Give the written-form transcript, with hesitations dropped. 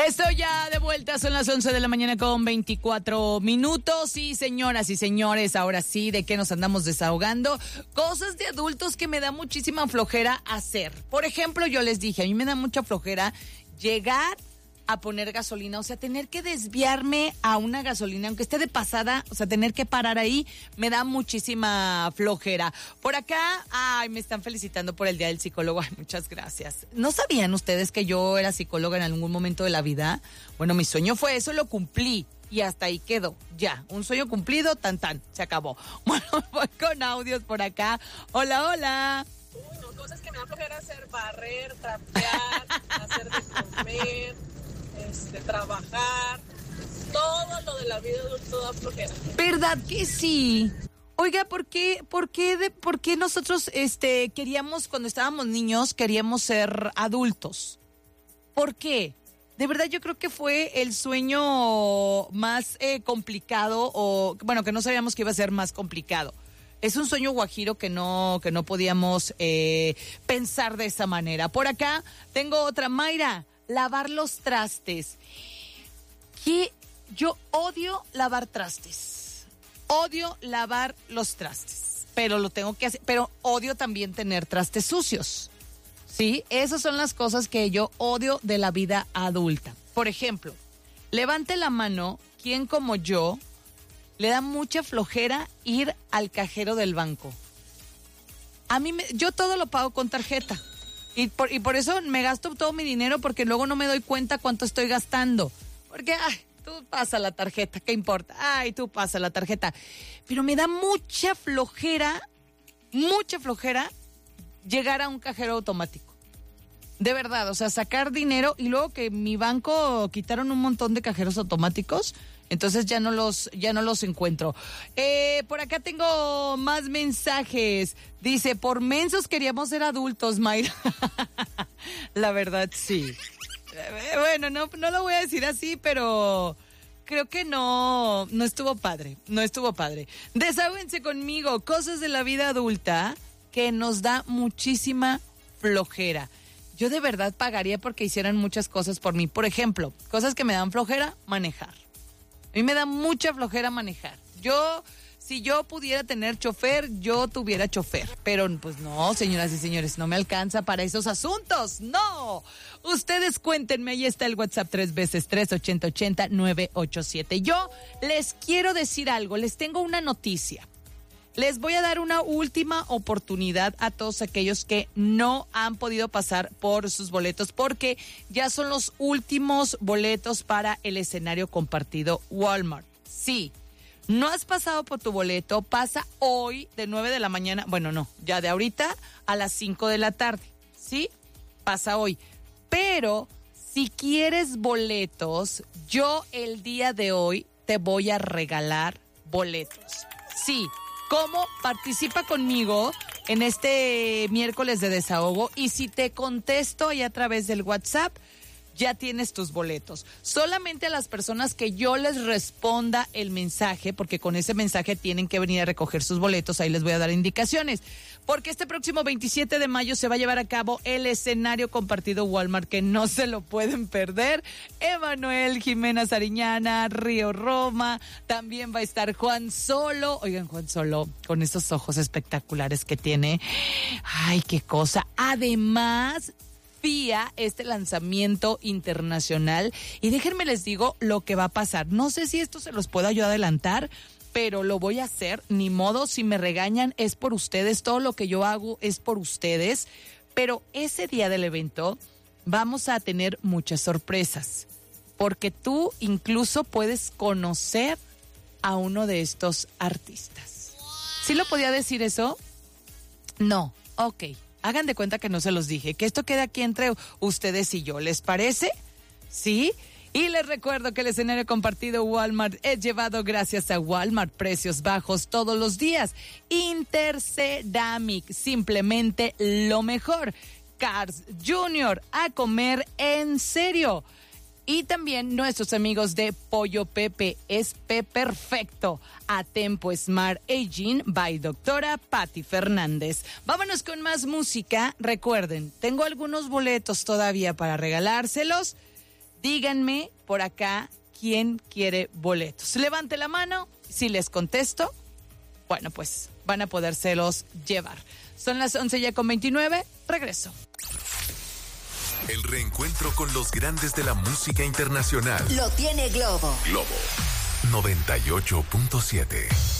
Estoy ya de vuelta, son las 11 de la mañana con 24 minutos. Y señoras y señores, ahora sí, ¿de qué nos andamos desahogando? Cosas de adultos que me da muchísima flojera hacer. Por ejemplo, yo les dije, a mí me da mucha flojera llegar a poner gasolina, o sea, tener que desviarme a una gasolina, aunque esté de pasada, o sea, tener que parar ahí, me da muchísima flojera. Por acá, me están felicitando por el Día del Psicólogo, muchas gracias. ¿No sabían ustedes que yo era psicóloga en algún momento de la vida? Bueno, mi sueño fue eso, lo cumplí. Y hasta ahí quedó, ya, un sueño cumplido, tan, se acabó. Bueno, voy con audios por acá. Hola, hola. Cosas que me dan flojera hacer: barrer, trapear, hacer de comer, trabajar, todo lo de la vida adulta da flojera. ¿Verdad que sí? Oiga, ¿por qué nosotros queríamos, cuando estábamos niños, queríamos ser adultos? ¿Por qué? De verdad yo creo que fue el sueño más complicado, o bueno, que no sabíamos que iba a ser más complicado. Es un sueño guajiro que no podíamos pensar de esa manera. Por acá tengo otra, Mayra. Lavar los trastes. Que yo odio lavar trastes. Odio lavar los trastes. Pero lo tengo que hacer. Pero odio también tener trastes sucios. ¿Sí? Esas son las cosas que yo odio de la vida adulta. Por ejemplo, levante la mano quien como yo le da mucha flojera ir al cajero del banco. Yo todo lo pago con tarjeta. Y por eso me gasto todo mi dinero, porque luego no me doy cuenta cuánto estoy gastando. Porque, tú pasa la tarjeta, ¿qué importa? Tú pasa la tarjeta. Pero me da mucha flojera llegar a un cajero automático. De verdad, o sea, sacar dinero, y luego que mi banco quitaron un montón de cajeros automáticos, entonces ya no los encuentro. Por acá tengo más mensajes. Dice, por mensos queríamos ser adultos, Mayra. La verdad, sí. Bueno, no lo voy a decir así, pero creo que no estuvo padre. No estuvo padre. Desahóguense conmigo. Cosas de la vida adulta que nos da muchísima flojera. Yo de verdad pagaría porque hicieran muchas cosas por mí. Por ejemplo, cosas que me dan flojera, manejar. A mí me da mucha flojera manejar. Si yo pudiera tener chofer, yo tuviera chofer. Pero pues no, señoras y señores, no me alcanza para esos asuntos. ¡No! Ustedes cuéntenme, ahí está el WhatsApp 3 veces 3 80 80 987. Yo les quiero decir algo, les tengo una noticia. Les voy a dar una última oportunidad a todos aquellos que no han podido pasar por sus boletos, porque ya son los últimos boletos para el escenario compartido Walmart. Sí, no has pasado por tu boleto, pasa hoy de 9 de la mañana, bueno, no, ya de ahorita a las 5 de la tarde, ¿sí? Pasa hoy. Pero si quieres boletos, yo el día de hoy te voy a regalar boletos. Sí. ¿Cómo? Participa conmigo en este miércoles de desahogo, y si te contesto ahí a través del WhatsApp, ya tienes tus boletos. Solamente a las personas que yo les responda el mensaje, porque con ese mensaje tienen que venir a recoger sus boletos, ahí les voy a dar indicaciones. Porque este próximo 27 de mayo se va a llevar a cabo el escenario compartido Walmart, que no se lo pueden perder. Emanuel, Jimena Sariñana, Río Roma, también va a estar Juan Solo. Oigan, Juan Solo, con esos ojos espectaculares que tiene. ¡Ay, qué cosa! Además, FIA, este lanzamiento internacional, y déjenme les digo lo que va a pasar. No sé si esto se los puedo yo adelantar, pero lo voy a hacer, ni modo, si me regañan es por ustedes, todo lo que yo hago es por ustedes, pero ese día del evento vamos a tener muchas sorpresas, porque tú incluso puedes conocer a uno de estos artistas. ¿Sí lo podía decir eso? No, ok. Hagan de cuenta que no se los dije, que esto queda aquí entre ustedes y yo. ¿Les parece? ¿Sí? Y les recuerdo que el escenario compartido Walmart es llevado gracias a Walmart. Precios bajos todos los días. Interceramic, simplemente lo mejor. Cars Junior, a comer en serio. Y también nuestros amigos de Pollo Pepe, es perfecto. A Tempo Smart Aging by doctora Patti Fernández. Vámonos con más música. Recuerden, tengo algunos boletos todavía para regalárselos. díganme por acá quién quiere boletos. Levante la mano, si les contesto, bueno, pues van a podérselos llevar. Son las 11:29, regreso. El reencuentro con los grandes de la música internacional. Lo tiene Globo. Globo 98.7.